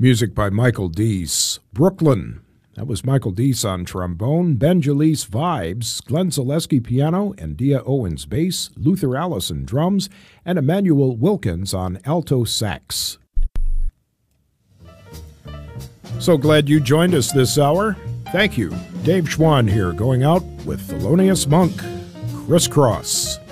Music by Michael Deese. Brooklyn. That was Michael Deese on trombone, Ben Jalise vibes, Glenn Zaleski piano, and Dia Owens bass, Luther Allison drums, and Emmanuel Wilkins on alto sax. So glad you joined us this hour. Thank you. Dave Schwann here, going out with Thelonious Monk, Crisscross.